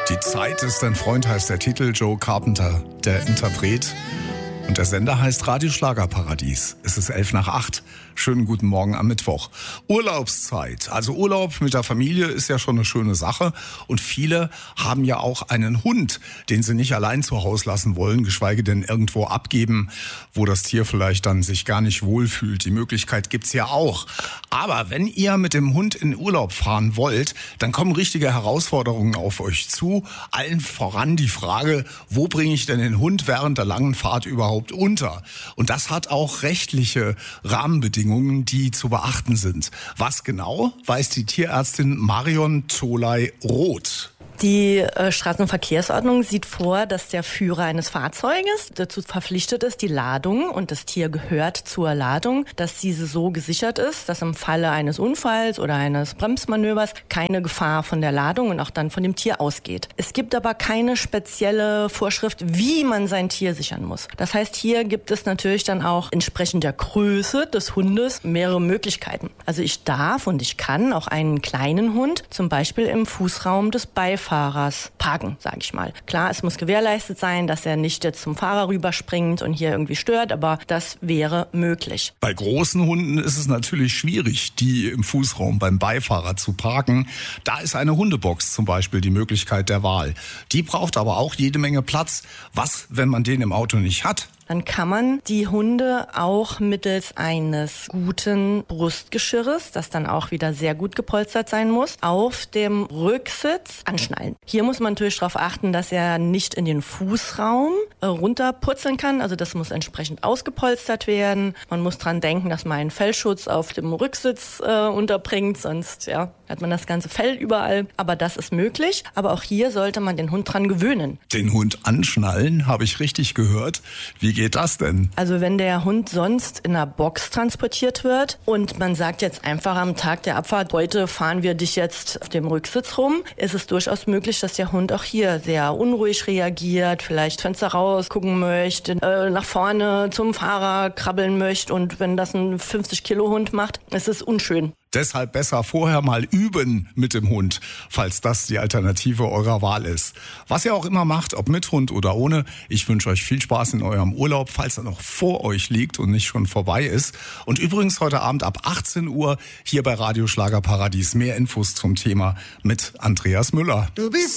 Die Zeit ist ein Freund, heißt der Titel. Joe Carpenter, der Interpret. Und der Sender heißt Radio Schlagerparadies. Es ist 7:55. Schönen guten Morgen am Mittwoch. Urlaubszeit. Also Urlaub mit der Familie ist ja schon eine schöne Sache. Und viele haben ja auch einen Hund, den sie nicht allein zu Hause lassen wollen, geschweige denn irgendwo abgeben, wo das Tier vielleicht dann sich gar nicht wohlfühlt. Die Möglichkeit gibt's ja auch. Aber wenn ihr mit dem Hund in Urlaub fahren wollt, dann kommen richtige Herausforderungen auf euch zu. Allen voran die Frage, wo bringe ich denn den Hund während der langen Fahrt überhaupt unter? Und das hat auch rechtliche Rahmenbedingungen, die zu beachten sind. Was genau, weiß die Tierärztin Marion Tholey-Roth. Die Straßenverkehrsordnung sieht vor, dass der Führer eines Fahrzeuges dazu verpflichtet ist, die Ladung, und das Tier gehört zur Ladung, dass diese so gesichert ist, dass im Falle eines Unfalls oder eines Bremsmanövers keine Gefahr von der Ladung und auch dann von dem Tier ausgeht. Es gibt aber keine spezielle Vorschrift, wie man sein Tier sichern muss. Das heißt, hier gibt es natürlich dann auch entsprechend der Größe des Hundes mehrere Möglichkeiten. Also ich darf und ich kann auch einen kleinen Hund zum Beispiel im Fußraum des Beifahrers parken, sage ich mal. Klar, es muss gewährleistet sein, dass er nicht jetzt zum Fahrer rüberspringt und hier irgendwie stört, aber das wäre möglich. Bei großen Hunden ist es natürlich schwierig, die im Fußraum beim Beifahrer zu parken. Da ist eine Hundebox zum Beispiel die Möglichkeit der Wahl. Die braucht aber auch jede Menge Platz. Was, wenn man den im Auto nicht hat? Dann kann man die Hunde auch mittels eines guten Brustgeschirres, das dann auch wieder sehr gut gepolstert sein muss, auf dem Rücksitz anschnallen. Hier muss man natürlich darauf achten, dass er nicht in den Fußraum runterpurzeln kann. Also das muss entsprechend ausgepolstert werden. Man muss dran denken, dass man einen Fellschutz auf dem Rücksitz unterbringt, sonst hat man das ganze Fell überall. Aber das ist möglich. Aber auch hier sollte man den Hund dran gewöhnen. Den Hund anschnallen, habe ich richtig gehört. Wie geht das denn? Also wenn der Hund sonst in einer Box transportiert wird und man sagt jetzt einfach am Tag der Abfahrt, heute fahren wir dich jetzt auf dem Rücksitz rum, ist es durchaus möglich, dass der Hund auch hier sehr unruhig reagiert, vielleicht Fenster raus gucken möchte, nach vorne zum Fahrer krabbeln möchte, und wenn das ein 50-Kilo-Hund macht, ist es unschön. Deshalb besser vorher mal üben mit dem Hund, falls das die Alternative eurer Wahl ist. Was ihr auch immer macht, ob mit Hund oder ohne, ich wünsche euch viel Spaß in eurem Urlaub, falls er noch vor euch liegt und nicht schon vorbei ist. Und übrigens heute Abend ab 18 Uhr hier bei Radio Schlagerparadies mehr Infos zum Thema mit Andreas Müller. Du bist